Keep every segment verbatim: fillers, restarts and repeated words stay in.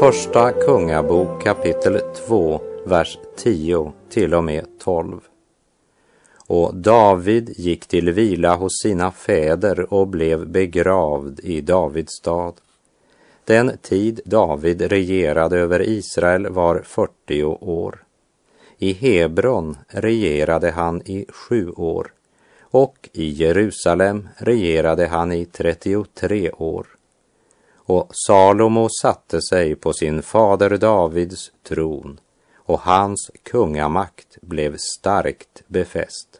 Första Kungabok kapitel två, vers tio till och med tolv. Och David gick till vila hos sina fäder och blev begravd i Davids stad. Den tid David regerade över Israel var fyrtio år. I Hebron regerade han i sju år och i Jerusalem regerade han i trettiotre år. Och Salomo satte sig på sin fader Davids tron och hans kungamakt blev starkt befäst.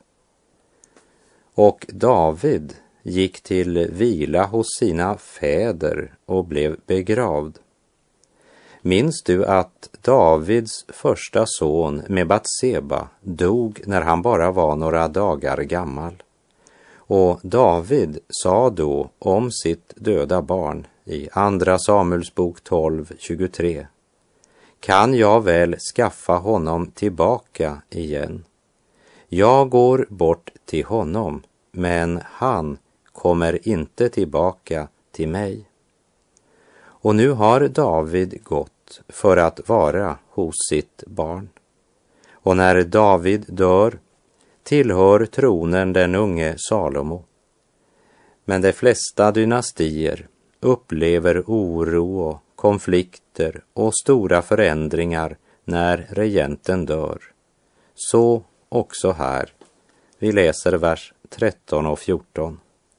Och David gick till vila hos sina fäder och blev begravd. Minns du att Davids första son med Batseba dog när han bara var några dagar gammal? Och David sa då om sitt döda barn i andra Samuelsbok tolv tjugotre: kan jag väl skaffa honom tillbaka igen? Jag går bort till honom, men han kommer inte tillbaka till mig. Och nu har David gått för att vara hos sitt barn. Och när David dör tillhör tronen den unge Salomo. Men de flesta dynastier upplever oro och konflikter och stora förändringar när regenten dör. Så också här. Vi läser vers tretton och fjorton.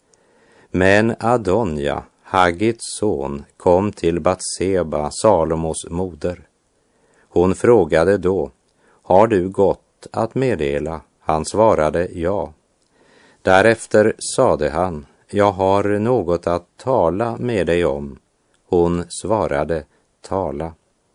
Men Adonja, Haggits son, kom till Batseba, Salomos moder. Hon frågade då: har du gått att meddela? Han svarade ja. Därefter sade han: jag har något att tala med dig om. Hon svarade: tala.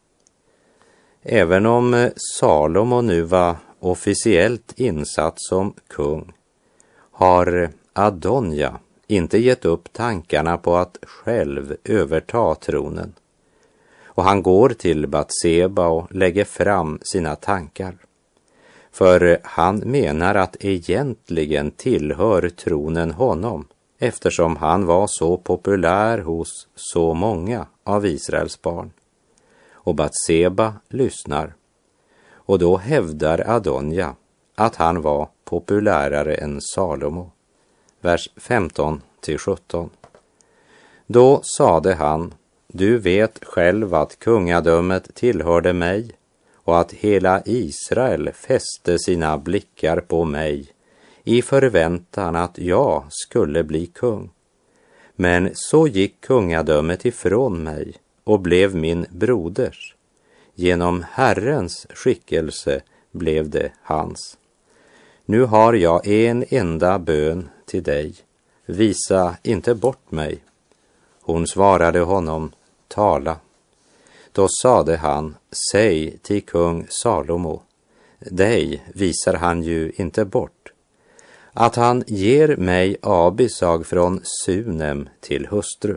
Även om Salomo nu var officiellt insatt som kung, har Adonja inte gett upp tankarna på att själv överta tronen. Och han går till Batseba och lägger fram sina tankar. För han menar att egentligen tillhör tronen honom, eftersom han var så populär hos så många av Israels barn. Och Batseba lyssnar. Och då hävdar Adonja att han var populärare än Salomo. Vers femton till sjutton. Då sade han: du vet själv att kungadömet tillhörde mig och att hela Israel fäste sina blickar på mig i förväntan att jag skulle bli kung. Men så gick kungadömet ifrån mig och blev min broders. Genom Herrens skickelse blev det hans. Nu har jag en enda bön till dig. Visa inte bort mig. Hon svarade honom: tala. Då sade han: säg till kung Salomo, dig visar han ju inte bort, att han ger mig Abisag från Sunem till hustru.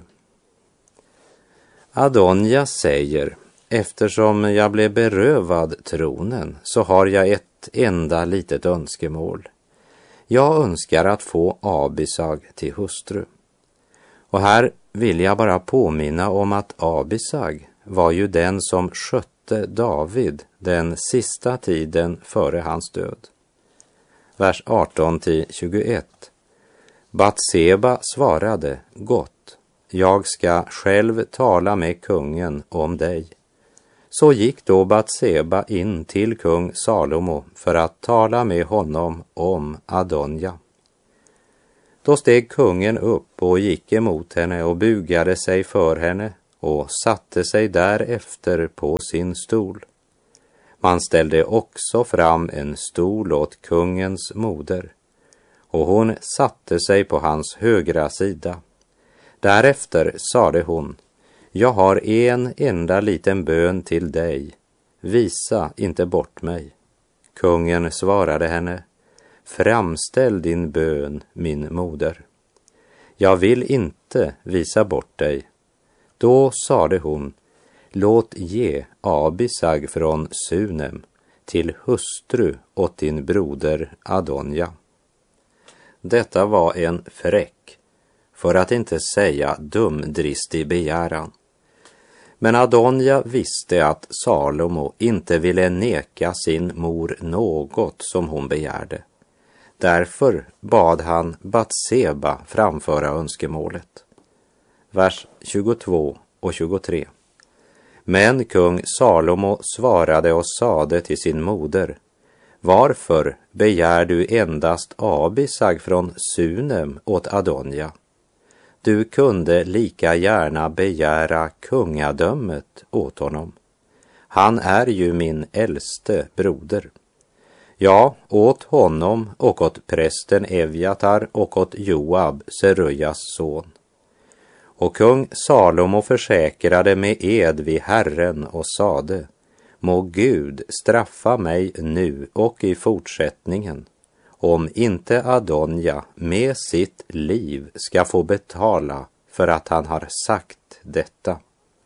Adonja säger: eftersom jag blev berövad tronen så har jag ett enda litet önskemål. Jag önskar att få Abisag till hustru. Och här vill jag bara påminna om att Abisag var ju den som skötte David den sista tiden före hans död. Vers arton till tjugoett. Batseba svarade: gott, jag ska själv tala med kungen om dig. Så gick då Batseba in till kung Salomo för att tala med honom om Adonja. Då steg kungen upp och gick emot henne och bugade sig för henne och satte sig därefter på sin stol. Man ställde också fram en stol åt kungens moder, och hon satte sig på hans högra sida. Därefter sade hon: jag har en enda liten bön till dig. Visa inte bort mig. Kungen svarade henne: framställ din bön, min moder. Jag vill inte visa bort dig. Då sade hon: låt ge Abisag från Sunem till hustru åt din broder Adonja. Detta var en fräck, för att inte säga dumdristig begäran. Men Adonja visste att Salomo inte ville neka sin mor något som hon begärde. Därför bad han Batseba framföra önskemålet. Vers tjugotvå och tjugotre. Men kung Salomo svarade och sade till sin moder: varför begär du endast Abisag från Sunem åt Adonja? Du kunde lika gärna begära kungadömet åt honom. Han är ju min äldste broder. Ja, åt honom och åt prästen Evjatar och åt Joab, Serujas son. Och kung Salomo försäkrade med ed vid Herren och sade: må Gud straffa mig nu och i fortsättningen, om inte Adonja med sitt liv ska få betala för att han har sagt detta.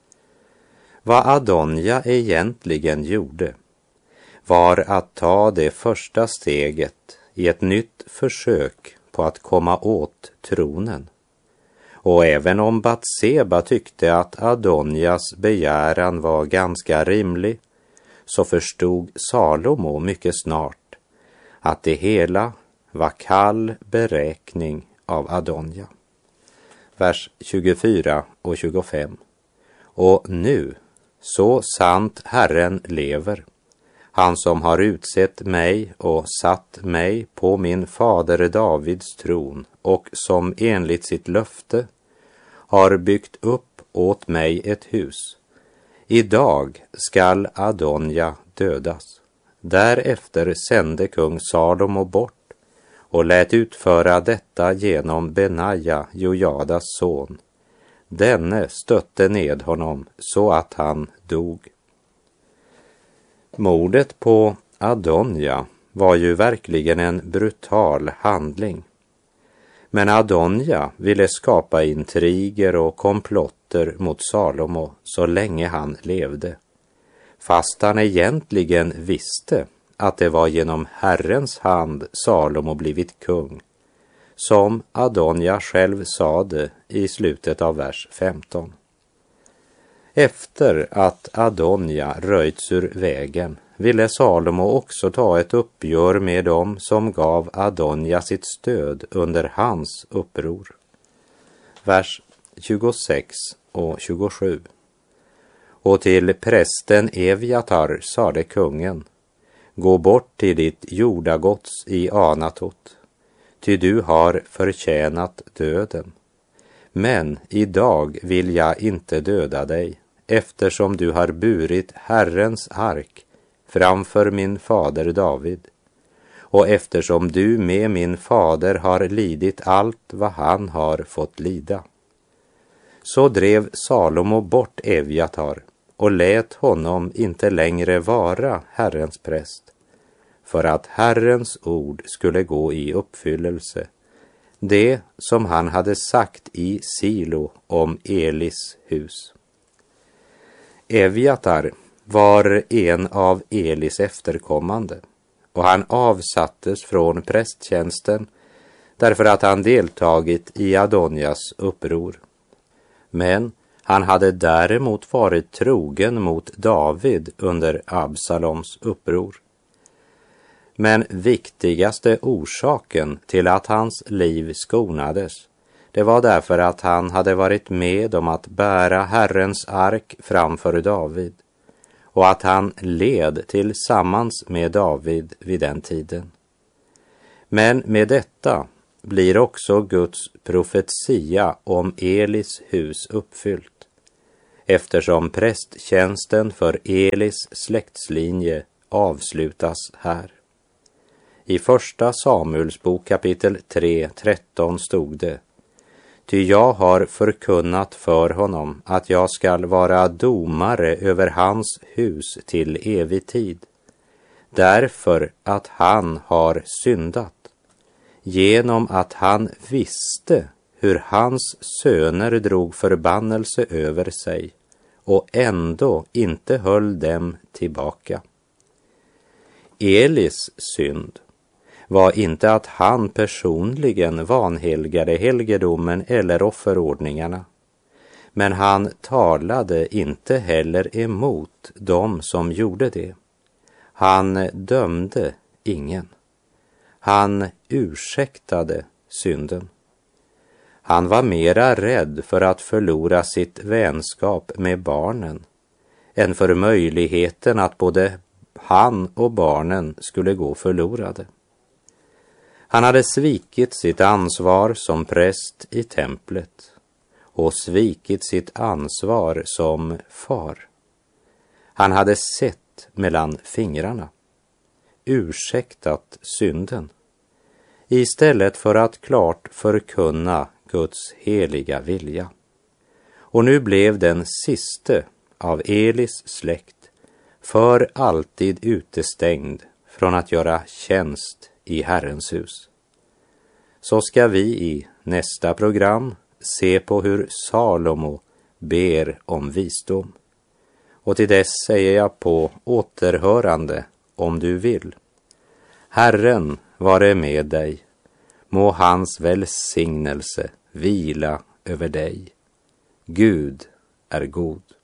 Vad Adonja egentligen gjorde var att ta det första steget i ett nytt försök på att komma åt tronen. Och även om Batseba tyckte att Adonjas begäran var ganska rimlig, så förstod Salomo mycket snart att det hela var kall beräkning av Adonja. Vers tjugofyra och tjugofem. Och nu, så sant Herren lever, han som har utsett mig och satt mig på min fader Davids tron och som enligt sitt löfte har byggt upp åt mig ett hus. Idag skall Adonja dödas. Därefter sände kung Salomo bort och lät utföra detta genom Benaja, Jojadas son. Denne stötte ned honom så att han dog. Mordet på Adonja var ju verkligen en brutal handling. Men Adonja ville skapa intriger och komplotter mot Salomo så länge han levde, fast han egentligen visste att det var genom Herrens hand Salomo blivit kung, som Adonja själv sade i slutet av vers femton. Efter att Adonja röjts ur vägen ville Salomo också ta ett uppgör med dem som gav Adonja sitt stöd under hans uppror. Vers tjugosex och tjugosju. Och till prästen Evjatar sade kungen: gå bort till ditt jordagods i Anatot, ty du har förtjänat döden. Men idag vill jag inte döda dig, eftersom du har burit Herrens ark framför min fader David, och eftersom du med min fader har lidit allt vad han har fått lida. Så drev Salomo bort Evjatar och lät honom inte längre vara Herrens präst, för att Herrens ord skulle gå i uppfyllelse, det som han hade sagt i Silo om Elis hus. Evjatar var en av Elis efterkommande, och han avsattes från prästtjänsten därför att han deltagit i Adonjas uppror. Men han hade däremot varit trogen mot David under Absaloms uppror. Men viktigaste orsaken till att hans liv skonades, det var därför att han hade varit med om att bära Herrens ark framför David, och att han led tillsammans med David vid den tiden. Men med detta blir också Guds profetia om Elis hus uppfyllt, eftersom prästtjänsten för Elis släktslinje avslutas här. I första Samuels bok kapitel tre, tretton stod det: ty jag har förkunnat för honom att jag skall vara domare över hans hus till evig tid, därför att han har syndat, genom att han visste hur hans söner drog förbannelse över sig och ändå inte höll dem tillbaka. Elis synd var inte att han personligen vanhelgade helgedomen eller offerordningarna, Men han talade inte heller emot dem som gjorde det. Han dömde ingen. Han ursäktade synden. Han var mera rädd för att förlora sitt vänskap med barnen än för möjligheten att både han och barnen skulle gå förlorade. Han hade svikit sitt ansvar som präst i templet och svikit sitt ansvar som far. Han hade sett mellan fingrarna, ursäktat synden, istället för att klart förkunna Guds heliga vilja. Och nu blev den siste av Elis släkt för alltid utestängd från att göra tjänst i Herrens hus. Så ska vi i nästa program se på hur Salomo ber om visdom. Och till dess säger jag på återhörande om du vill. Herren vare med dig, må hans välsignelse vila över dig. Gud är god.